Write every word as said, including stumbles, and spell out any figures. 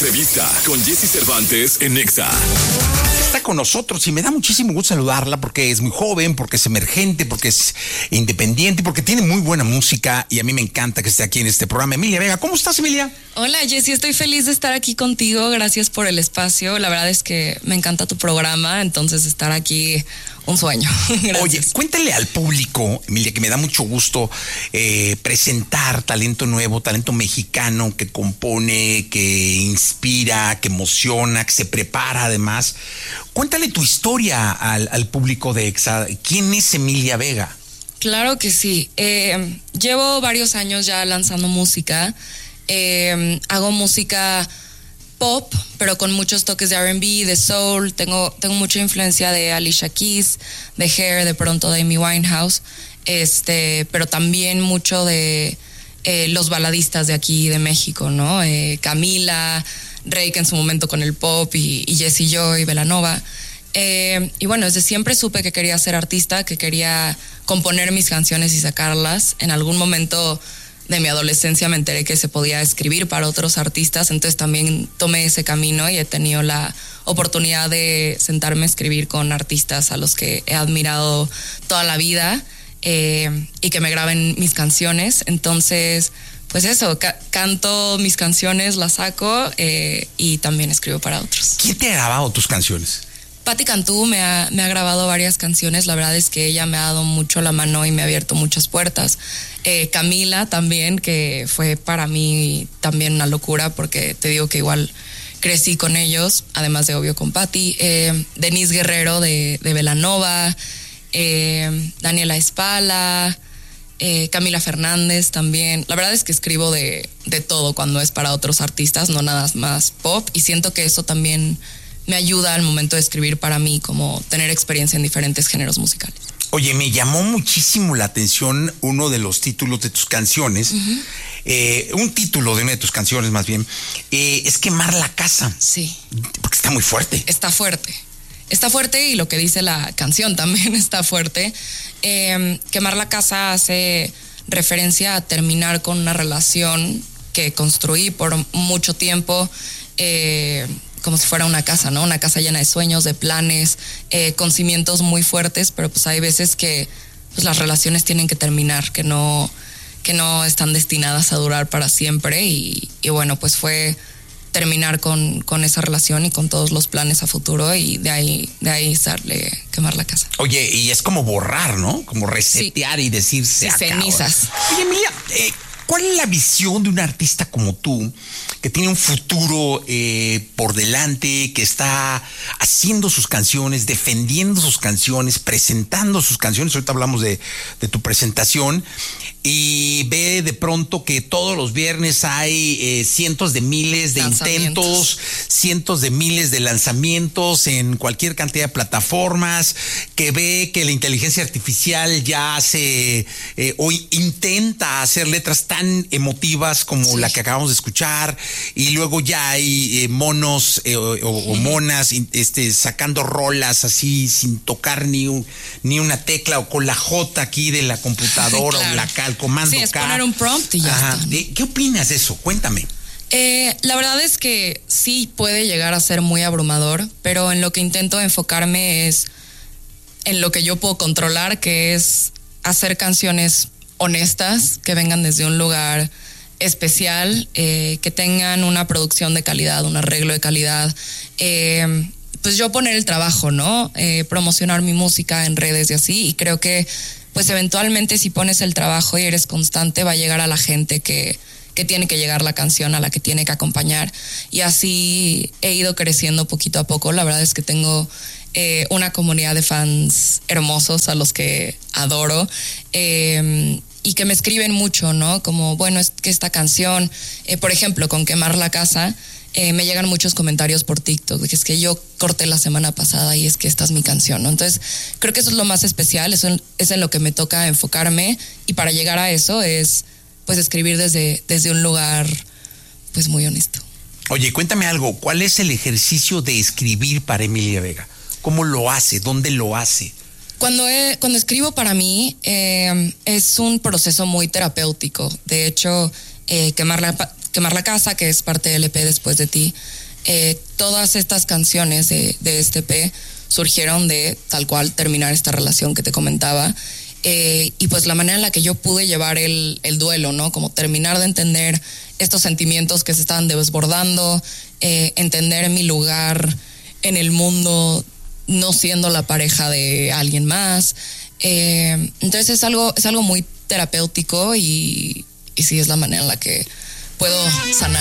entrevista con Jessy Cervantes en Nexa. Está con nosotros y me da muchísimo gusto saludarla porque es muy joven, porque es emergente, porque es independiente, porque tiene muy buena música y a mí me encanta que esté aquí en este programa. Emilia Vega, ¿cómo estás, Emilia? Hola, Jessy, estoy feliz de estar aquí contigo. Gracias por el espacio. La verdad es que me encanta tu programa, entonces estar aquí, un sueño. Oye, cuéntale al público, Emilia, que me da mucho gusto eh, presentar talento nuevo, talento mexicano que compone, que inspira, que emociona, que se prepara además. Cuéntale tu historia al, al público de Exa. ¿Quién es Emilia Vega? Claro que sí. Eh, llevo varios años ya lanzando música. Eh, hago música pop, pero con muchos toques de R and B, de soul. Tengo, tengo mucha influencia de Alicia Keys, de Hair, de pronto de Amy Winehouse, este, pero también mucho de eh, los baladistas de aquí, de México, ¿no? Eh, Camila, Reik en su momento con el pop, y, y Jessie Joy, Belanova. Eh, y bueno, desde siempre supe que quería ser artista, que quería componer mis canciones y sacarlas. En algún momento de mi adolescencia me enteré que se podía escribir para otros artistas, entonces también tomé ese camino y he tenido la oportunidad de sentarme a escribir con artistas a los que he admirado toda la vida, eh, y que me graben mis canciones. Entonces, pues eso, ca- canto mis canciones, las saco, eh, y también escribo para otros. ¿Quién te ha grabado tus canciones? Patti Cantú me ha, me ha grabado varias canciones. La verdad es que ella me ha dado mucho la mano y me ha abierto muchas puertas. Eh, Camila también, que fue para mí también una locura, porque te digo que igual crecí con ellos, además de obvio con Patti. Eh, Denise Guerrero de, de Belanova, eh, Daniela Espala, eh, Camila Fernández también. La verdad es que escribo de, de todo cuando es para otros artistas, no nada más pop, y siento que eso también me ayuda al momento de escribir para mí, como tener experiencia en diferentes géneros musicales. Oye, me llamó muchísimo la atención uno de los títulos de tus canciones. Uh-huh. Eh, un título de una de tus canciones, más bien, eh, es Quemar la Casa. Sí. Porque está muy fuerte. Está fuerte. Está fuerte, y lo que dice la canción también está fuerte. Eh, Quemar la Casa hace referencia a terminar con una relación que construí por mucho tiempo, eh, como si fuera una casa, ¿no? Una casa llena de sueños, de planes, eh, con cimientos muy fuertes, pero pues hay veces que pues, las relaciones tienen que terminar, que no, que no están destinadas a durar para siempre, y, y bueno, pues fue terminar con, con esa relación y con todos los planes a futuro, y de ahí, de ahí darle quemar la casa. Oye, y es como borrar, ¿no? Como resetear, sí, y decir se sí, acaba. Cenizas. Oye, Emilia, eh, ¿cuál es la visión de un artista como tú, que tiene un futuro eh, por delante, que está haciendo sus canciones, defendiendo sus canciones, presentando sus canciones? Ahorita hablamos de, de tu presentación, y ve de pronto que todos los viernes hay eh, cientos de miles de intentos, cientos de miles de lanzamientos en cualquier cantidad de plataformas, que ve que la inteligencia artificial ya hace eh, o intenta hacer letras tan emotivas como sí, la que acabamos de escuchar, y luego ya hay eh, monos eh, o, o monas este, sacando rolas así sin tocar ni, un, ni una tecla, o con la J aquí de la computadora, claro, o la K, el comando sí, es K. Poner un prompt y ya Ajá. está, ¿no? ¿Qué opinas de eso? Cuéntame. Eh, la verdad es que sí puede llegar a ser muy abrumador, pero en lo que intento enfocarme es en lo que yo puedo controlar, que es hacer canciones honestas, que vengan desde un lugar especial, eh, que tengan una producción de calidad, un arreglo de calidad. Eh, pues yo poner el trabajo, ¿no? Eh, promocionar mi música en redes y así, y creo que pues eventualmente si pones el trabajo y eres constante, va a llegar a la gente que, que tiene que llegar la canción, a la que tiene que acompañar. Y así he ido creciendo poquito a poco. La verdad es que tengo eh, una comunidad de fans hermosos a los que adoro, eh, y que me escriben mucho, ¿no? Como, bueno, es que esta canción, eh, por ejemplo, con Quemar la Casa, Eh, me llegan muchos comentarios por TikTok de que es que yo corté la semana pasada y es que esta es mi canción, ¿no? Entonces, creo que eso es lo más especial, eso es en lo que me toca enfocarme, y para llegar a eso es, pues, escribir desde, desde un lugar, pues, muy honesto. Oye, cuéntame algo, ¿cuál es el ejercicio de escribir para Emilia Vega? ¿Cómo lo hace? ¿Dónde lo hace? Cuando, he, cuando escribo para mí, eh, es un proceso muy terapéutico. De hecho, eh, quemar la Quemar la Casa, que es parte del E P Después de Ti. Eh, todas estas canciones de, de este E P surgieron de tal cual terminar esta relación que te comentaba. Eh, y pues la manera en la que yo pude llevar el, el duelo, ¿no? Como terminar de entender estos sentimientos que se estaban desbordando, eh, entender mi lugar en el mundo no siendo la pareja de alguien más. Eh, entonces es algo, es algo muy terapéutico y, y sí es la manera en la que puedo sanar.